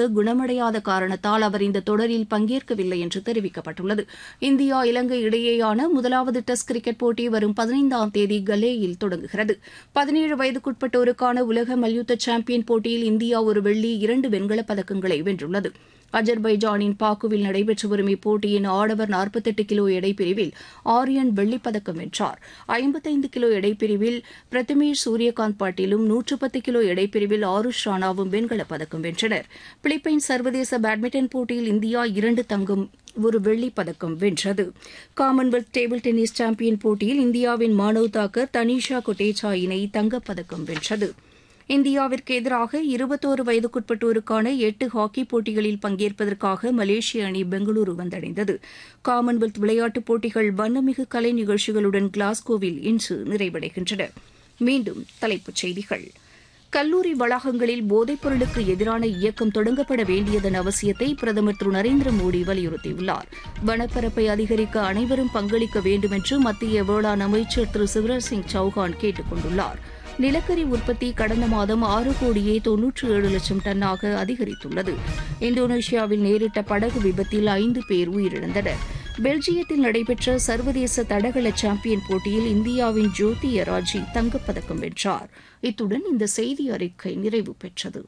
முழுமையாக குணமடையாத காரணத்தால் அவர் இந்த தொடரில் பங்கேற்கவில்லை என்று தெரிவிக்கப்பட்டுள்ளது. இந்தியா இலங்கை இடையேயான முதலாவது டெஸ்ட் கிரிக்கெட் போட்டி வரும் 15ஆம் தேதி கலேயில் தொடங்குகிறது. 17 வயதுக்குட்பட்டோருக்கான உலக மல்யுத்த சாம்பியன் போட்டியில் இந்தியா ஒரு வெள்ளி 2 வெண்கலப் பதக்கங்களை வென்றுள்ளது. அஜர்பைஜானின் பாக்குவில் நடைபெற்று வரும் இப்போட்டியின் ஆடவர் 48 கிலோ எடைப்பிரிவில் ஆரியன் வெள்ளிப்பதக்கம் வென்றார். 55 கிலோ எடைப்பிரிவில் பிரதமேஷ் சூரியகாந்த் பாட்டீலும் 110 கிலோ எடைப்பிரிவில் ஆருஷ் ராணாவும் வெண்கலப் பதக்கம் வென்றனர். பிலிப்பைன்ஸ் சர்வதேச பேட்மிண்டன் போட்டியில் இந்தியா 2 தங்கம் ஒரு வெள்ளிப் பதக்கம் வென்றது. காமன்வெல்த் டேபிள் டென்னிஸ் சாம்பியன் போட்டியில் இந்தியாவின் மானவ் தாக்கர் தனிஷா கொட்டேச்சா இணை தங்கப்பதக்கம் வென்றது. இந்தியாவிற்கு எதிராக 21 வயதுக்குட்பட்டோருக்கான 8 ஹாக்கி போட்டிகளில் பங்கேற்பதற்காக மலேசிய அணி பெங்களூரு வந்தடைந்தது. காமன்வெல்த் விளையாட்டுப் போட்டிகள் வண்ணமிகு கலை நிகழ்ச்சிகளுடன் கிளாஸ்கோவில் இன்று நிறைவடைகின்றன. மீண்டும் தலைப்புச் செய்திகள். கல்லூரி வளாகங்களில் போதைப் பொருளுக்கு எதிரான இயக்கம் தொடங்கப்பட வேண்டியதன் அவசியத்தை பிரதமர் திரு நரேந்திர மோடி வலியுறுத்தியுள்ளார். வனப்பரப்பை அதிகரிக்க அனைவரும் பங்களிக்க வேண்டும் என்று மத்திய வேளாண் அமைச்சர் திரு சிவராஜ் சிங் சௌஹான் கேட்டுக் கொண்டுள்ளார். நிலக்கரி உற்பத்தி கடந்த மாதம் 6,97,00,000 டன்னாக அதிகரித்துள்ளது. இந்தோனேஷியாவில் நேரிட்ட படகு விபத்தில் 5 பேர் உயிரிழந்தனர். பெல்ஜியத்தில் நடைபெற்ற சர்வதேச தடகள சாம்பியன் போட்டியில் இந்தியாவின் ஜோதி எராஜி தங்கப்பதக்கம் வென்றார். இத்துடன் இந்த செய்தி அறிக்கை நிறைவு பெற்றது.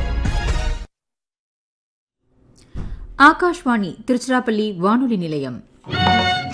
ஆகாஷ்வாணி திருச்சிராப்பள்ளி வானொலி நிலையம்.